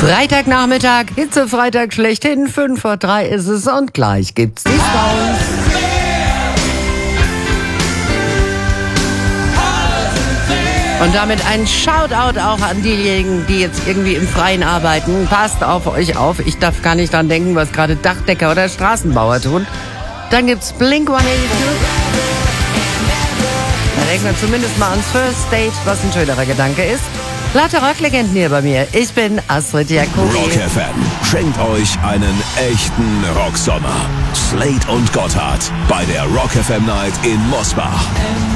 Freitagnachmittag, Hitzefreitag schlechthin, 2:05 ist es und gleich gibt's die Sounds. Und damit ein Shoutout auch an diejenigen, die jetzt irgendwie im Freien arbeiten. Passt auf euch auf, ich darf gar nicht dran denken, was gerade Dachdecker oder Straßenbauer tun. Dann gibt's Blink-182. Da denkt man zumindest mal ans First Date, was ein schönerer Gedanke ist. Latte Rocklegenden hier bei mir. Ich bin Astrid Jacobi. Rock FM schenkt euch einen echten Rocksommer. Slade und Gotthard bei der Rock FM Night in Mosbach.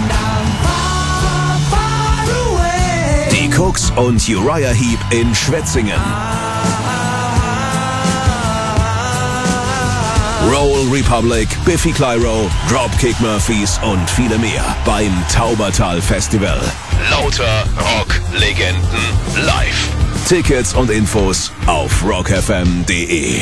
Die Cooks und Uriah Heep in Schwetzingen. Roll Republic, Biffy Clyro, Dropkick Murphys und viele mehr beim Taubertal Festival. Lauter Rock-Legenden live. Tickets und Infos auf rockfm.de.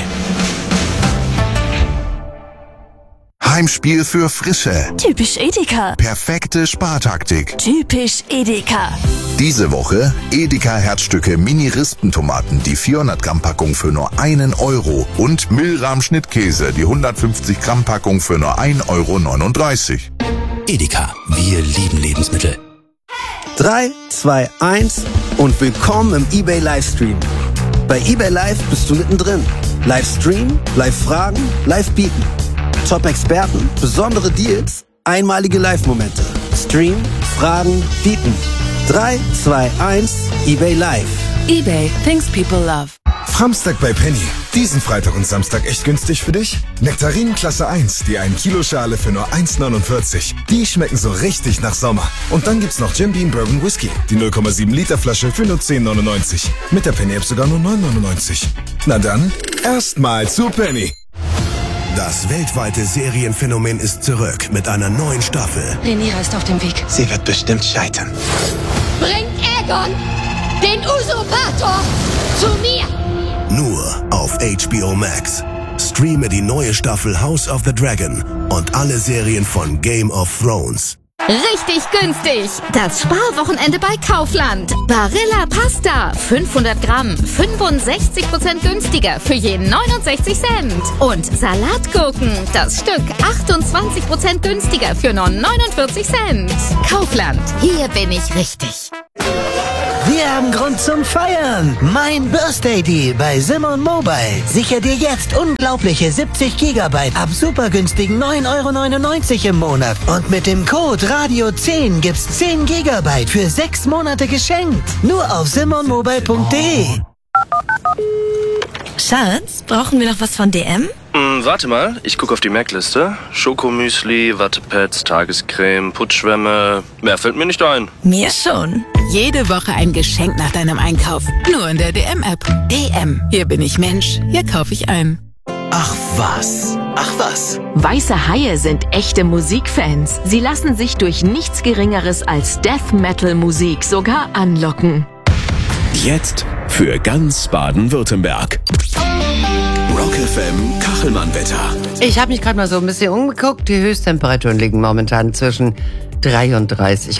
Heimspiel für Frische. Typisch Edeka. Perfekte Spartaktik. Typisch Edeka. Diese Woche Edeka Herzstücke Mini-Rispentomaten, die 400 Gramm Packung für nur 1 Euro und Milram Schnittkäse, die 150 Gramm Packung für nur 1,39 Euro. Edeka, wir lieben Lebensmittel. 3, 2, 1 und willkommen im eBay Livestream. Bei eBay Live bist du mittendrin. Livestream, Live-Fragen, Live-Bieten. Top-Experten, besondere Deals, einmalige Live-Momente. Stream, Fragen, Bieten. 3, 2, 1, eBay Live. eBay, things people love. Samstag bei Penny. Diesen Freitag und Samstag echt günstig für dich? Nektarinen Klasse 1, die 1 Kilo Schale für nur 1,49. Die schmecken so richtig nach Sommer. Und dann gibt's noch Jim Beam Bourbon Whisky, die 0,7 Liter Flasche für nur 10,99. Mit der Penny App sogar nur 9,99. Na dann, erstmal zu Penny. Das weltweite Serienphänomen ist zurück mit einer neuen Staffel. Rhaenyra ist auf dem Weg. Sie wird bestimmt scheitern. Bringt Aegon, den Usurpator, zu mir! Nur auf HBO Max. Streame die neue Staffel House of the Dragon und alle Serien von Game of Thrones. Richtig günstig! Das Sparwochenende bei Kaufland. Barilla Pasta, 500 Gramm, 65% günstiger für je 69 Cent. Und Salatgurken, das Stück 28% günstiger für nur 49 Cent. Kaufland, hier bin ich richtig. Wir haben Grund zum Feiern. Mein Birthday Deal bei Simon Mobile. Sicher dir jetzt unglaubliche 70 Gigabyte ab super günstigen 9,99 € im Monat. Und mit dem Code Radio10 gibt's 10 Gigabyte für 6 Monate geschenkt. Nur auf simonmobile.de. Schatz, brauchen wir noch was von DM? Warte mal, ich gucke auf die Merkliste. Schokomüsli, Wattepads, Tagescreme, Putzschwämme. Mehr fällt mir nicht ein. Mir schon. Jede Woche ein Geschenk nach deinem Einkauf. Nur in der DM-App. DM. Hier bin ich Mensch. Hier kaufe ich ein. Ach was. Ach was. Weiße Haie sind echte Musikfans. Sie lassen sich durch nichts Geringeres als Death-Metal-Musik sogar anlocken. Jetzt für ganz Baden-Württemberg. Rock FM Kachelmann-Wetter. Ich habe mich gerade mal so ein bisschen umgeguckt. Die Höchsttemperaturen liegen momentan zwischen 33,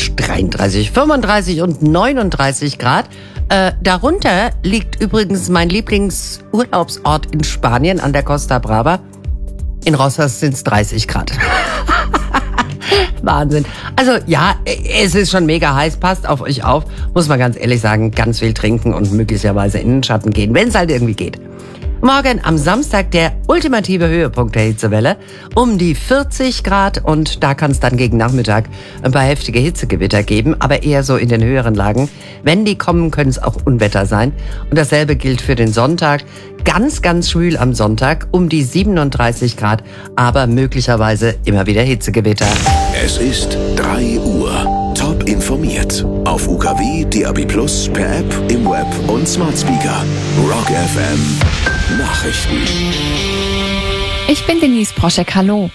35 und 39 Grad. Darunter liegt übrigens mein Lieblingsurlaubsort in Spanien an der Costa Brava. In Rosas sind es 30 Grad. Wahnsinn. Also ja, es ist schon mega heiß, passt auf euch auf. Muss man ganz ehrlich sagen, ganz viel trinken und möglicherweise in den Schatten gehen, wenn es halt irgendwie geht. Morgen am Samstag der ultimative Höhepunkt der Hitzewelle, um die 40 Grad und da kann es dann gegen Nachmittag ein paar heftige Hitzegewitter geben, aber eher so in den höheren Lagen. Wenn die kommen, können es auch Unwetter sein und dasselbe gilt für den Sonntag. Ganz, ganz schwül am Sonntag, um die 37 Grad, aber möglicherweise immer wieder Hitzegewitter. Es ist 3 Uhr. Top informiert. Auf UKW, DAB+, per App, im Web und Smart Speaker. Rock FM Nachrichten. Ich bin Denise Proschek, hallo.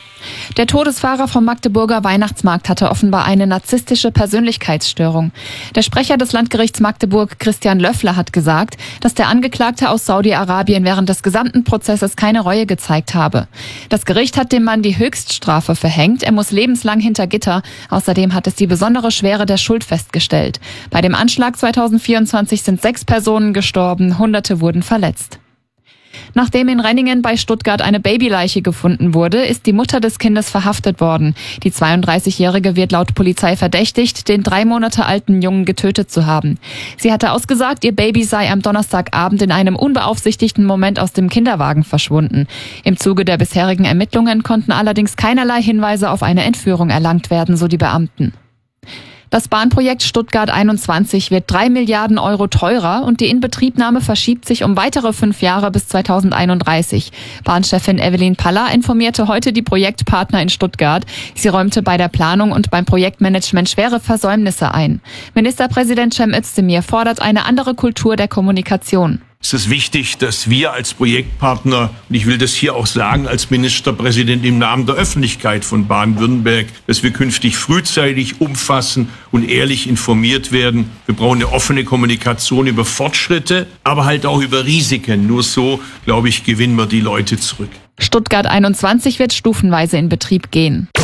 Der Todesfahrer vom Magdeburger Weihnachtsmarkt hatte offenbar eine narzisstische Persönlichkeitsstörung. Der Sprecher des Landgerichts Magdeburg, Christian Löffler, hat gesagt, dass der Angeklagte aus Saudi-Arabien während des gesamten Prozesses keine Reue gezeigt habe. Das Gericht hat dem Mann die Höchststrafe verhängt. Er muss lebenslang hinter Gitter. Außerdem hat es die besondere Schwere der Schuld festgestellt. Bei dem Anschlag 2024 sind 6 Personen gestorben, Hunderte wurden verletzt. Nachdem in Renningen bei Stuttgart eine Babyleiche gefunden wurde, ist die Mutter des Kindes verhaftet worden. Die 32-Jährige wird laut Polizei verdächtigt, den 3 Monate alten Jungen getötet zu haben. Sie hatte ausgesagt, ihr Baby sei am Donnerstagabend in einem unbeaufsichtigten Moment aus dem Kinderwagen verschwunden. Im Zuge der bisherigen Ermittlungen konnten allerdings keinerlei Hinweise auf eine Entführung erlangt werden, so die Beamten. Das Bahnprojekt Stuttgart 21 wird 3 Milliarden Euro teurer und die Inbetriebnahme verschiebt sich um weitere 5 Jahre bis 2031. Bahnchefin Evelyn Paller informierte heute die Projektpartner in Stuttgart. Sie räumte bei der Planung und beim Projektmanagement schwere Versäumnisse ein. Ministerpräsident Cem Özdemir fordert eine andere Kultur der Kommunikation. Es ist wichtig, dass wir als Projektpartner, und ich will das hier auch sagen als Ministerpräsident im Namen der Öffentlichkeit von Baden-Württemberg, dass wir künftig frühzeitig, umfassend und ehrlich informiert werden. Wir brauchen eine offene Kommunikation über Fortschritte, aber halt auch über Risiken. Nur so, glaube ich, gewinnen wir die Leute zurück. Stuttgart 21 wird stufenweise in Betrieb gehen.